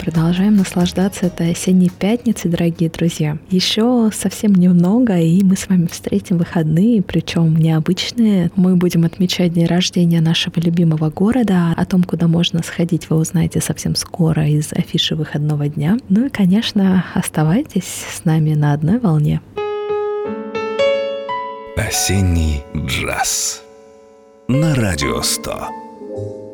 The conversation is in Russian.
продолжаем наслаждаться этой осенней пятницей, дорогие друзья. Еще совсем немного, и мы с вами встретим выходные, причем необычные. Мы будем отмечать день рождения нашего любимого города. О том, куда можно сходить, вы узнаете совсем скоро из афиши выходного дня. Ну и, конечно, оставайтесь с нами на одной волне. Осенний джаз на Радио 100.